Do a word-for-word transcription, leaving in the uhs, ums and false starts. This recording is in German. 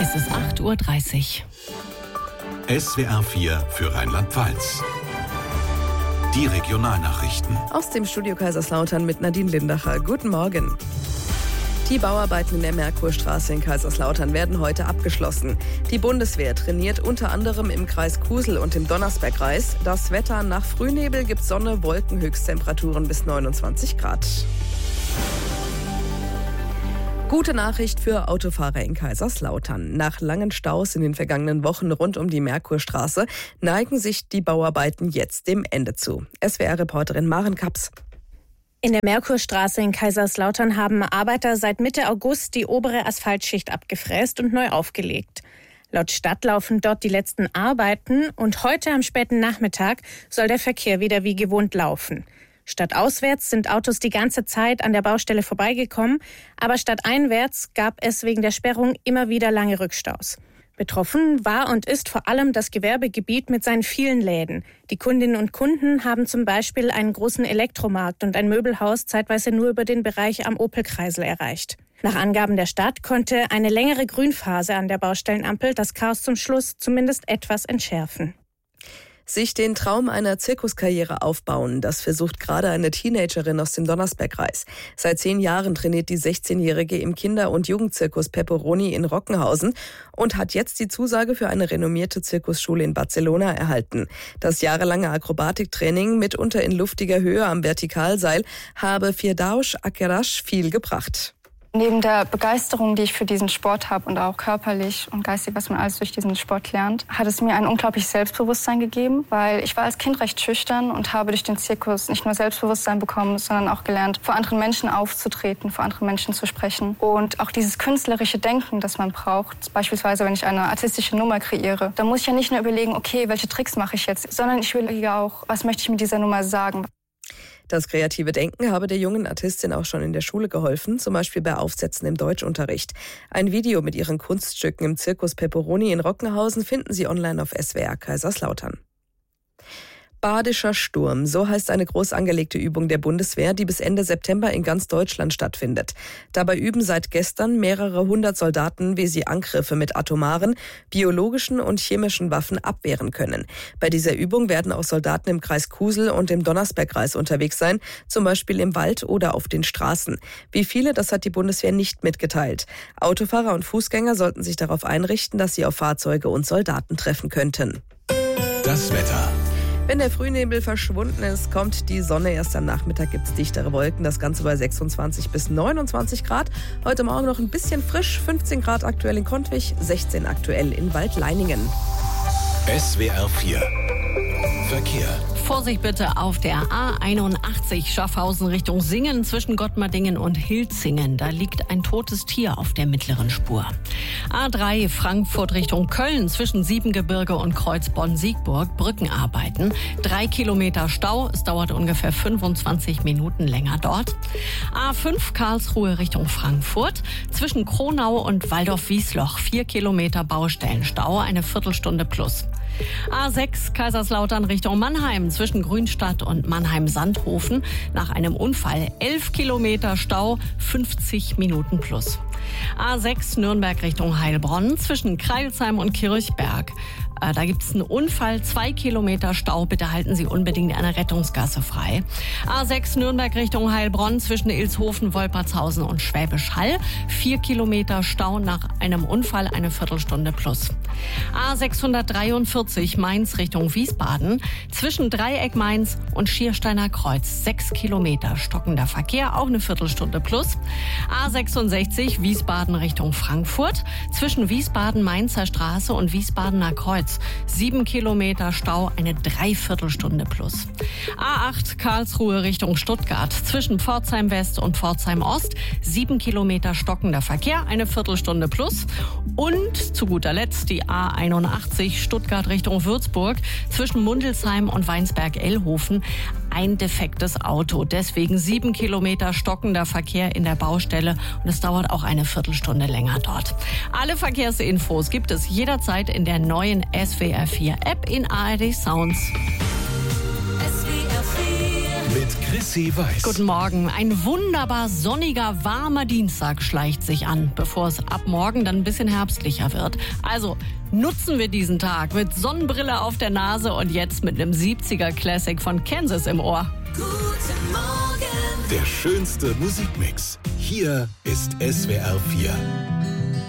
Es ist acht Uhr dreißig. S W R vier für Rheinland-Pfalz. Die Regionalnachrichten. Aus dem Studio Kaiserslautern mit Nadine Lindacher. Guten Morgen. Die Bauarbeiten in der Merkurstraße in Kaiserslautern werden heute abgeschlossen. Die Bundeswehr trainiert unter anderem im Kreis Kusel und im Donnersbergkreis. Das Wetter: nach Frühnebel gibt Sonne, Wolken, Höchsttemperaturen bis neunundzwanzig Grad. Gute Nachricht für Autofahrer in Kaiserslautern. Nach langen Staus in den vergangenen Wochen rund um die Merkurstraße neigen sich die Bauarbeiten jetzt dem Ende zu. S W R-Reporterin Maren Kaps. In der Merkurstraße in Kaiserslautern haben Arbeiter seit Mitte August die obere Asphaltschicht abgefräst und neu aufgelegt. Laut Stadt laufen dort die letzten Arbeiten und heute am späten Nachmittag soll der Verkehr wieder wie gewohnt laufen. Stadtauswärts sind Autos die ganze Zeit an der Baustelle vorbeigekommen, aber stadteinwärts gab es wegen der Sperrung immer wieder lange Rückstaus. Betroffen war und ist vor allem das Gewerbegebiet mit seinen vielen Läden. Die Kundinnen und Kunden haben zum Beispiel einen großen Elektromarkt und ein Möbelhaus zeitweise nur über den Bereich am Opel-Kreisel erreicht. Nach Angaben der Stadt konnte eine längere Grünphase an der Baustellenampel das Chaos zum Schluss zumindest etwas entschärfen. Sich den Traum einer Zirkuskarriere aufbauen, das versucht gerade eine Teenagerin aus dem Donnersbergkreis. Seit zehn Jahren trainiert die sechzehnjährige im Kinder- und Jugendzirkus Pepperoni in Rockenhausen und hat jetzt die Zusage für eine renommierte Zirkusschule in Barcelona erhalten. Das jahrelange Akrobatiktraining, mitunter in luftiger Höhe am Vertikalseil, habe Firdaush Akerash viel gebracht. Neben der Begeisterung, die ich für diesen Sport habe und auch körperlich und geistig, was man alles durch diesen Sport lernt, hat es mir ein unglaubliches Selbstbewusstsein gegeben, weil ich war als Kind recht schüchtern und habe durch den Zirkus nicht nur Selbstbewusstsein bekommen, sondern auch gelernt, vor anderen Menschen aufzutreten, vor anderen Menschen zu sprechen. Und auch dieses künstlerische Denken, das man braucht, beispielsweise wenn ich eine artistische Nummer kreiere, dann muss ich ja nicht nur überlegen, okay, welche Tricks mache ich jetzt, sondern ich überlege auch, was möchte ich mit dieser Nummer sagen. Das kreative Denken habe der jungen Artistin auch schon in der Schule geholfen, zum Beispiel bei Aufsätzen im Deutschunterricht. Ein Video mit ihren Kunststücken im Zirkus Pepperoni in Rockenhausen finden Sie online auf S W R Kaiserslautern. Badischer Sturm, so heißt eine groß angelegte Übung der Bundeswehr, die bis Ende September in ganz Deutschland stattfindet. Dabei üben seit gestern mehrere hundert Soldaten, wie sie Angriffe mit atomaren, biologischen und chemischen Waffen abwehren können. Bei dieser Übung werden auch Soldaten im Kreis Kusel und im Donnersbergkreis unterwegs sein, zum Beispiel im Wald oder auf den Straßen. Wie viele, das hat die Bundeswehr nicht mitgeteilt. Autofahrer und Fußgänger sollten sich darauf einrichten, dass sie auf Fahrzeuge und Soldaten treffen könnten. Das Wetter. Wenn der Frühnebel verschwunden ist, kommt die Sonne. Erst am Nachmittag gibt es dichtere Wolken. Das Ganze bei sechsundzwanzig bis neunundzwanzig Grad. Heute Morgen noch ein bisschen frisch. fünfzehn Grad aktuell in Kontwich, sechzehn aktuell in Waldleiningen. S W R vier. Verkehr. Vorsicht bitte auf der A einundachtzig Schaffhausen Richtung Singen zwischen Gottmardingen und Hilzingen. Da liegt ein totes Tier auf der mittleren Spur. A drei Frankfurt Richtung Köln zwischen Siebengebirge und Kreuz Bonn-Siegburg. Brückenarbeiten. Drei Kilometer Stau. Es dauert ungefähr fünfundzwanzig Minuten länger dort. A fünf Karlsruhe Richtung Frankfurt zwischen Kronau und Waldorf-Wiesloch. Vier Kilometer Baustellenstau. Eine Viertelstunde plus. A sechs Kaiserslautern Richtung Mannheim zwischen Grünstadt und Mannheim-Sandhofen. Nach einem Unfall elf Kilometer Stau, fünfzig Minuten plus. A sechs Nürnberg Richtung Heilbronn zwischen Kreilsheim und Kirchberg. Äh, da gibt es einen Unfall, zwei Kilometer Stau. Bitte halten Sie unbedingt eine Rettungsgasse frei. A sechs Nürnberg Richtung Heilbronn zwischen Ilshofen, Wolpertshausen und Schwäbisch Hall. Vier Kilometer Stau nach einem Unfall, eine Viertelstunde plus. A sechshundertdreiundvierzig Mainz Richtung Wiesbaden zwischen Dreieck Mainz und Schiersteiner Kreuz. Sechs Kilometer stockender Verkehr, auch eine Viertelstunde plus. A sechsundsechzig Wiesbaden Richtung Frankfurt zwischen Wiesbaden-Mainzer Straße und Wiesbadener Kreuz. Sieben Kilometer Stau, eine Dreiviertelstunde plus. A acht Karlsruhe Richtung Stuttgart zwischen Pforzheim West und Pforzheim Ost. Sieben Kilometer stockender Verkehr, eine Viertelstunde plus. Und zu guter Letzt die A einundachtzig Stuttgart Richtung Würzburg zwischen Mundelsheim und Weinsberg-Ellhofen. Ein defektes Auto, deswegen sieben Kilometer stockender Verkehr in der Baustelle und es dauert auch eine Viertelstunde länger dort. Alle Verkehrsinfos gibt es jederzeit in der neuen S W R vier App in A R D Sounds. Mit Chrissy Weiß. Guten Morgen. Ein wunderbar sonniger, warmer Dienstag schleicht sich an, bevor es ab morgen dann ein bisschen herbstlicher wird. Also nutzen wir diesen Tag mit Sonnenbrille auf der Nase und jetzt mit einem siebziger Classic von Kansas im Ohr. Guten Morgen. Der schönste Musikmix. Hier ist S W R vier.